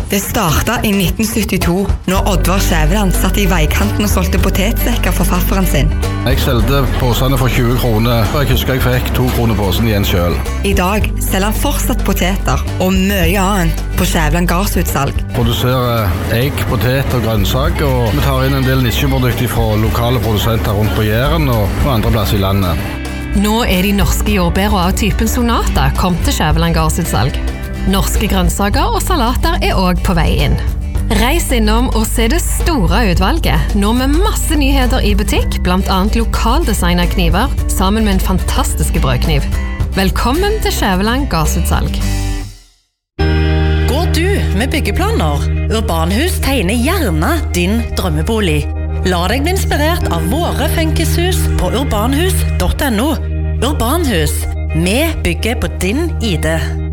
Det startet i 1972, når Oddvar Skjæveland satt i veikanten og solgte potetsekker for farfaren sin. Jeg solgte posene for 20 kroner, og jeg husker jeg fikk 2 kroner posen igjen selv. I dag selger han fortsatt poteter og mye annet på Skjæveland gardsutsalg. Produserer egg, potet og grønnsak, og vi tar inn en del nisjeprodukter fra lokale produsenter rundt på Jæren og andre plasser i landet. Nå de norske jordbærer av typen Sonata kommet til Skjæveland gardsutsalg. Norske grønnsaker og salater også på vei inn. Reis innom og se det store utvalget, nå med masse nyheter i butikk, blant annet lokaldesignet kniver, sammen med en fantastisk brødkniv. Velkommen til Skjæveland gardsutsalg. Går du med byggeplaner? Urbanhus tegner gjerne din drømmebolig. La deg bli inspirert av våre funkishus på urbanhus.no. Urbanhus, vi bygger på din ID.